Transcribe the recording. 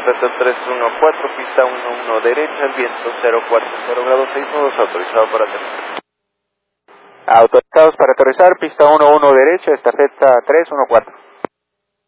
estafeta 314, pista 11 derecha, el viento 040 grados 6 nudos, autorizado para aterrizar. Autorizados para aterrizar, pista 11 derecha, estafeta 314.